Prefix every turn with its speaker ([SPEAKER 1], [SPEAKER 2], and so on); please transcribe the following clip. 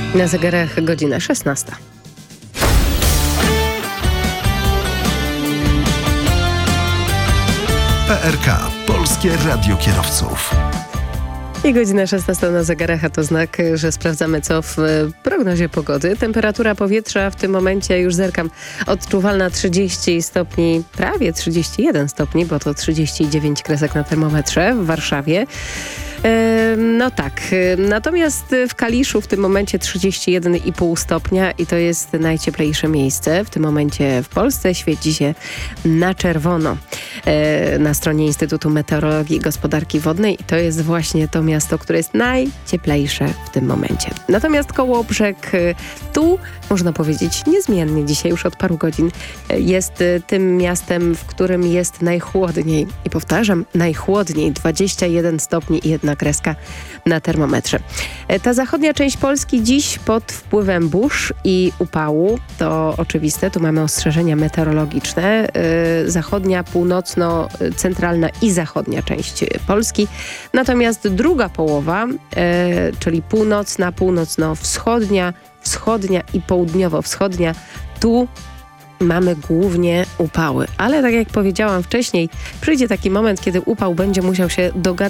[SPEAKER 1] Na zegarach godzina 16.
[SPEAKER 2] PRK. Polskie Radio Kierowców.
[SPEAKER 1] I godzina 16 na zegarach, a to znak, że sprawdzamy co w prognozie pogody. Temperatura powietrza w tym momencie, już zerkam, odczuwalna 30 stopni, prawie 31 stopni, bo to 39 kresek na termometrze w Warszawie. No tak, natomiast w Kaliszu w tym momencie 31,5 stopnia i to jest najcieplejsze miejsce w tym momencie w Polsce. Świeci się na czerwono na stronie Instytutu Meteorologii i Gospodarki Wodnej i to jest właśnie to miasto, które jest najcieplejsze w tym momencie. Natomiast Kołobrzeg tu, można powiedzieć, niezmiennie dzisiaj już od paru godzin jest tym miastem, w którym jest najchłodniej. I powtarzam, najchłodniej, 21 stopni i jedna kreska na termometrze. Ta zachodnia część Polski dziś pod wpływem burz i upału, to oczywiste, tu mamy ostrzeżenia meteorologiczne. Zachodnia, północno-centralna i zachodnia część Polski. Natomiast druga połowa, czyli północna, północno-wschodnia, wschodnia i południowo-wschodnia, tu mamy głównie upały. Ale tak jak powiedziałam wcześniej, przyjdzie taki moment, kiedy upał będzie musiał się dogadać